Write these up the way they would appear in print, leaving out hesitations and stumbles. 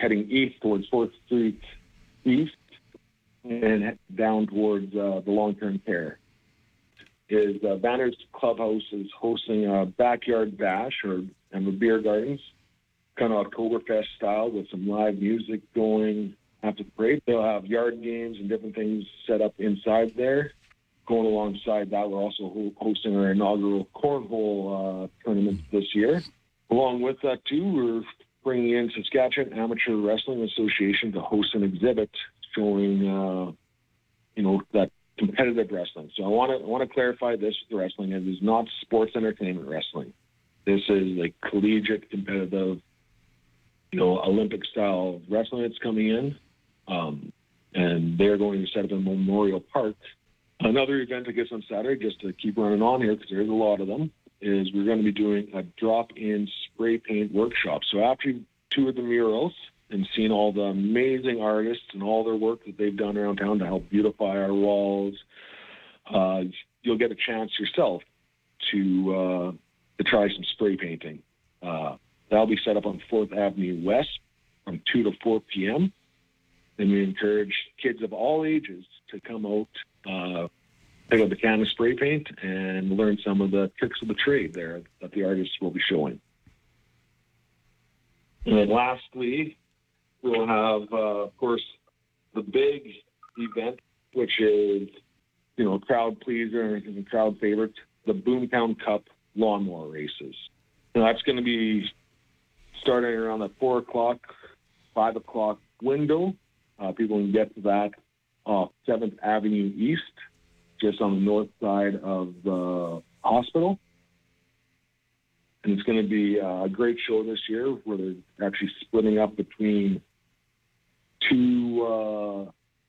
heading east towards 4th Street East and down towards the long-term care. Banners Clubhouse is hosting a backyard bash and the beer gardens, kind of Oktoberfest style with some live music going after the parade. They'll have yard games and different things set up inside there. Going alongside that, we're also hosting our inaugural cornhole tournament this year. Along with that, too, we're bringing in Saskatchewan Amateur Wrestling Association to host an exhibit showing, that competitive wrestling. So I want to clarify this with the wrestling. It is not sports entertainment wrestling. This is like collegiate, competitive, Olympic style wrestling that's coming in. And they're going to set up a Memorial Park. Another event, I guess, on Saturday, just to keep running on here because there's a lot of them, is we're going to be doing a drop-in spray paint workshop. So after you tour the murals and seen all the amazing artists and all their work that they've done around town to help beautify our walls, you'll get a chance yourself to try some spray painting. That'll be set up on 4th Avenue West from 2 to 4 p.m. And we encourage kids of all ages to come out, pick up a can of spray paint, and learn some of the tricks of the trade there that the artists will be showing. And then lastly, we'll have, of course, the big event, which is, crowd pleaser and crowd favorite, the Boomtown Cup lawnmower races. Now, that's going to be starting around the 4 o'clock, 5 o'clock window. People can get to that off 7th Avenue East, just on the north side of the hospital. And it's going to be a great show this year where they're actually splitting up between two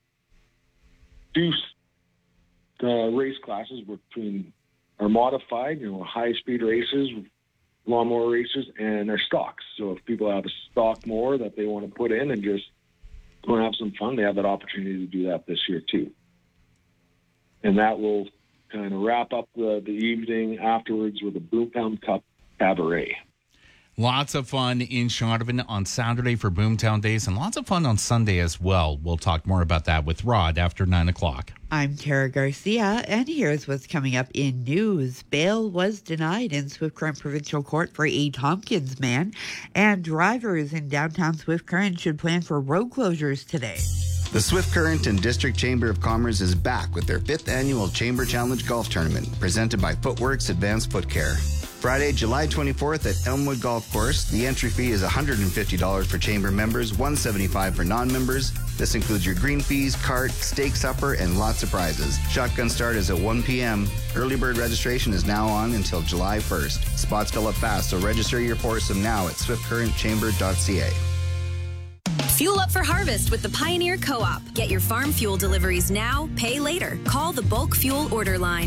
race classes between our modified, high-speed races, lawnmower races, and our stocks. So if people have a stock mower that they want to put in and just go and have some fun, they have that opportunity to do that this year too. And that will kind of wrap up the evening afterwards with the Boomtown Cup Cabaret. Lots of fun in Shaunavon on Saturday for Boomtown Days, and lots of fun on Sunday as well. We'll talk more about that with Rod after 9 o'clock. I'm Tara Garcia, and here's what's coming up in news. Bail was denied in Swift Current Provincial Court for a Tompkins man, and drivers in downtown Swift Current should plan for road closures today. The Swift Current and District Chamber of Commerce is back with their 5th annual Chamber Challenge Golf Tournament, presented by Footworks Advanced Foot Care. Friday, July 24th at Elmwood Golf Course. The entry fee is $150 for Chamber members, $175 for non-members. This includes your green fees, cart, steak supper, and lots of prizes. Shotgun start is at 1 p.m. Early bird registration is now on until July 1st. Spots fill up fast, so register your foursome now at swiftcurrentchamber.ca. Fuel up for harvest with the Pioneer Co-op. Get your farm fuel deliveries now, pay later. Call the bulk fuel order line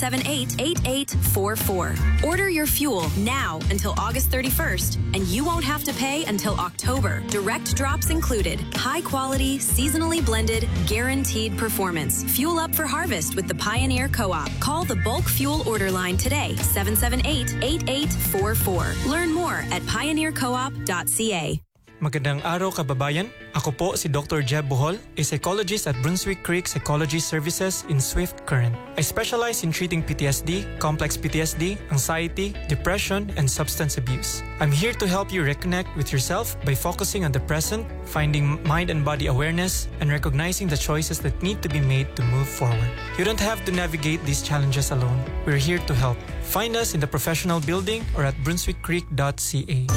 778-8844. Order your fuel now until August 31st, and you won't have to pay until October. Direct drops included. High quality, seasonally blended, guaranteed performance. Fuel up for harvest with the Pioneer Co-op. Call the bulk fuel order line today, 778-8844. Learn more at pioneercoop.ca. Magandang araw kababayan. Ako po si Dr. Jeb Bohol, a psychologist at Brunswick Creek Psychology Services in Swift Current. I specialize in treating PTSD, complex PTSD, anxiety, depression, and substance abuse. I'm here to help you reconnect with yourself by focusing on the present, finding mind and body awareness, and recognizing the choices that need to be made to move forward. You don't have to navigate these challenges alone. We're here to help. Find us in the professional building or at brunswickcreek.ca.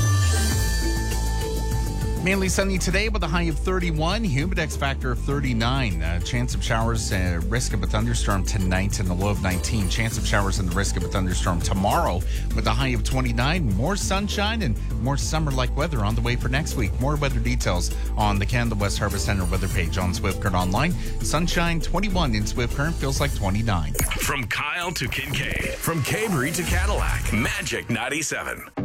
Mainly sunny today with a high of 31, humidex factor of 39. Chance of showers, risk of a thunderstorm tonight and a low of 19. Chance of showers and the risk of a thunderstorm tomorrow with a high of 29. More sunshine and more summer-like weather on the way for next week. More weather details on the Canada West Harvest Center weather page on Swift Current Online. Sunshine 21 in Swift Current, feels like 29. From Kyle to Kincaid, from Cabery to Cadillac, Magic 97.